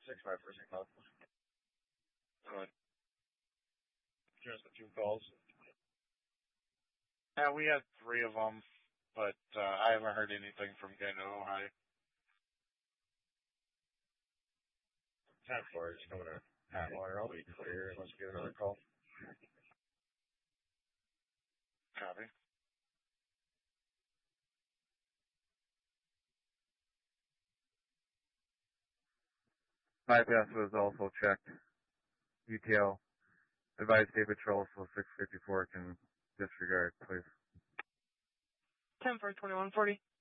6-5 for signal. Good. Just a few calls. Yeah, we had 3 of them, but I haven't heard anything from Gano High. 10-4 is coming to Atwater. I'll be clear unless you get another call. Copy. Bypass was also checked. UTL. Advise State Patrol, so 654 can disregard, please. 10-4, 2140.